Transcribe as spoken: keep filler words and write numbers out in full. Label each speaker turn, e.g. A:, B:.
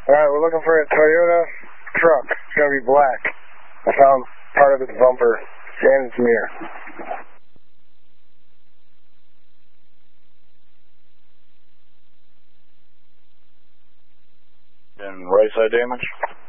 A: Alright, we're looking for a Toyota truck. It's going to be black. I found part of its bumper and its mirror.
B: And right side damage?